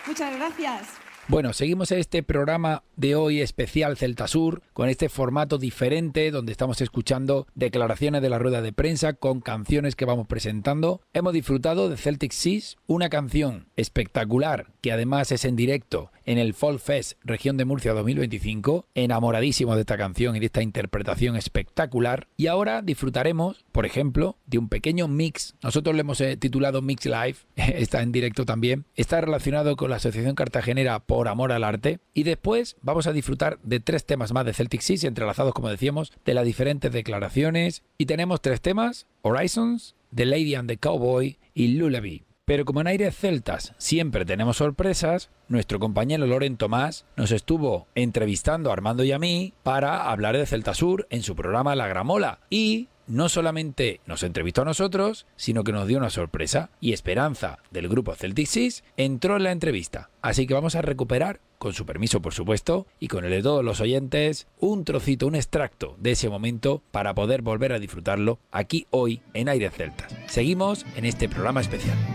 Muchas gracias. Bueno, seguimos este programa de hoy especial Celta Sur con este formato diferente donde estamos escuchando declaraciones de la rueda de prensa con canciones que vamos presentando. Hemos disfrutado de Celtic Seas, una canción espectacular que además es en directo en el Folk Fest Región de Murcia 2025. Enamoradísimo de esta canción y de esta interpretación espectacular. Y ahora disfrutaremos, por ejemplo, de un pequeño mix. Nosotros le hemos titulado Mix Live, está en directo también. Está relacionado con la Asociación Cartagenera por Amor al Arte. Y después vamos a disfrutar de 3 temas más de Celtic Seas, entrelazados, como decíamos, de las diferentes declaraciones. Y tenemos 3 temas: Horizons, The Lady and the Cowboy y Lullaby. Pero como en Aires Celtas siempre tenemos sorpresas, nuestro compañero Loren Tomás nos estuvo entrevistando a Armando y a mí para hablar de Celta Sur en su programa La Gramola. Y no solamente nos entrevistó a nosotros, sino que nos dio una sorpresa. Y Esperanza, del grupo Celtic Seas, entró en la entrevista. Así que vamos a recuperar, con su permiso por supuesto, y con el de todos los oyentes, un trocito, un extracto de ese momento para poder volver a disfrutarlo aquí hoy en Aires Celtas. Seguimos en este programa especial.